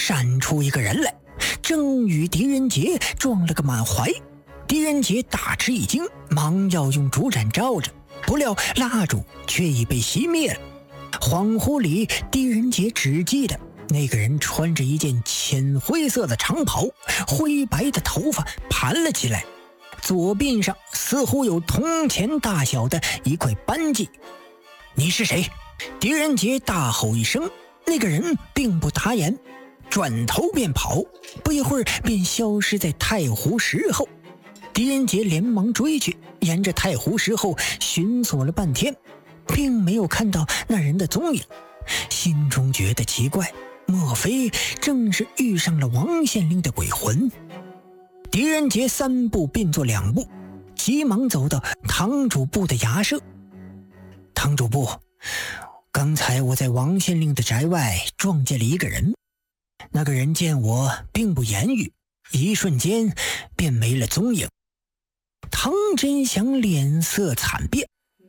闪出一个人来，正与狄仁杰撞了个满怀。狄仁杰大吃一惊，忙要用竹盏照着，不料蜡烛却已被熄灭了。恍惚里，狄仁杰只记得那个人穿着一件浅灰色的长袍，灰白的头发盘了起来，左鬓上似乎有铜钱大小的一块斑迹。你是谁？狄仁杰大吼一声，那个人并不答言，转头便跑，不一会儿便消失在太湖石后。狄仁杰连忙追去，沿着太湖石后寻索了半天，并没有看到那人的踪影，心中觉得奇怪，莫非正是遇上了王县令的鬼魂？狄仁杰3步并作2步，急忙走到堂主部的衙舍。堂主部，刚才我在王县令的宅外撞见了一个人，那个人见我并不言语，一瞬间便没了踪影。唐真祥脸色惨变，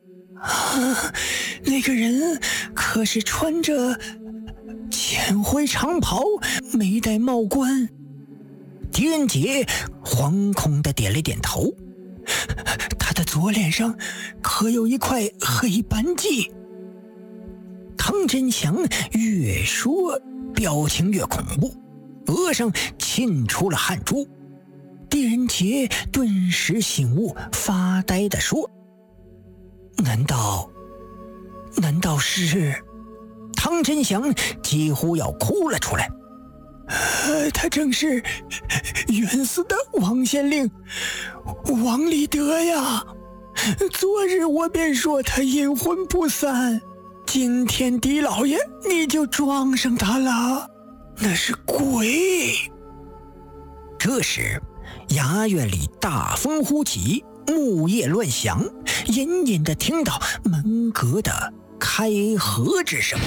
那个人可是穿着浅灰长袍，没戴帽冠？狄仁杰惶恐地点了点头，他的左脸上可有一块黑斑迹？唐真祥越说表情越恐怖，额上沁出了汗珠。狄仁杰顿时醒悟，发呆地说：难道是……唐真祥几乎要哭了出来。他正是冤死的王县令王立德呀！昨日我便说他阴魂不散，今天狄老爷你就撞上他了，那是鬼！这时衙院里大风呼起，木叶乱响，隐隐地听到门阁的开合之声。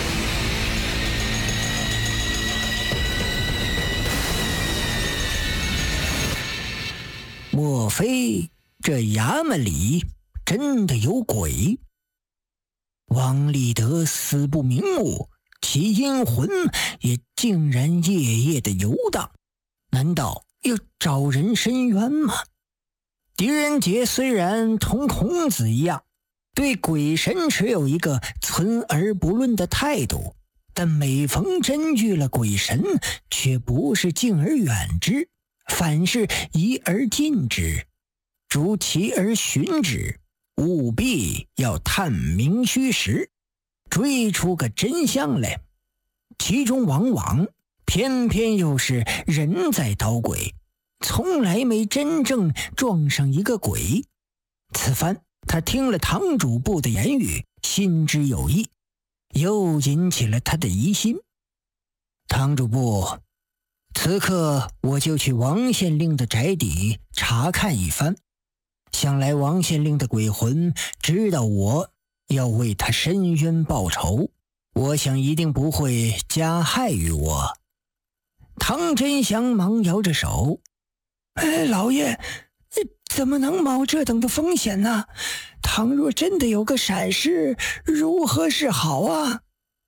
莫非这衙门里真的有鬼？王立德死不瞑目，其阴魂也竟然夜夜的游荡，难道要找人伸冤吗？狄仁杰虽然同孔子一样对鬼神持有一个存而不论的态度，但每逢真遇了鬼神，却不是敬而远之，反是疑而近之，逐其而寻之，务必要探明虚实，追出个真相来。其中往往偏偏又是人在捣鬼，从来没真正撞上一个鬼。此番他听了堂主部的言语，心知有意，又引起了他的疑心。堂主部，此刻我就去王县令的宅邸查看一番，想来王县令的鬼魂知道我要为他伸冤报仇，我想一定不会加害于我。唐真祥忙摇着手：老爷，怎么能冒这等的风险呢？倘若真的有个闪失，如何是好啊？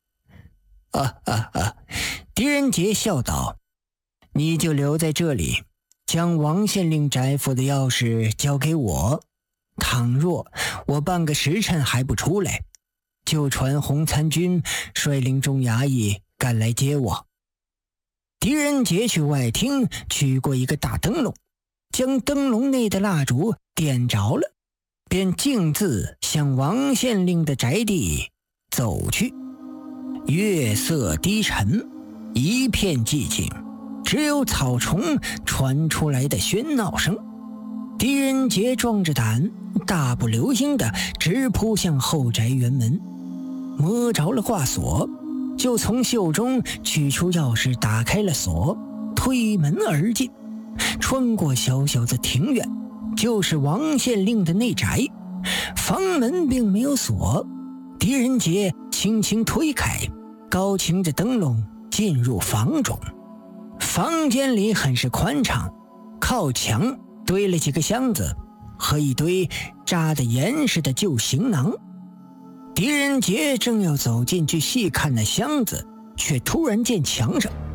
狄仁杰笑道：你就留在这里，将王县令宅府的钥匙交给我，倘若我半个时辰还不出来，就传洪参军率领众衙役赶来接我。狄仁杰去外厅取过一个大灯笼，将灯笼内的蜡烛点着了，便径自向王县令的宅地走去。月色低沉，一片寂静，只有草丛传出来的喧闹声。狄仁杰壮着胆，大步流星地直扑向后宅园门，摸着了挂锁，就从袖中取出钥匙打开了锁，推门而进。穿过小小的庭院，就是王县令的内宅。房门并没有锁，狄仁杰轻轻推开，高擎着灯笼进入房中。房间里很是宽敞，靠墙堆了几个箱子和一堆扎得严实的旧行囊。狄仁杰正要走进去细看那箱子，却突然见墙上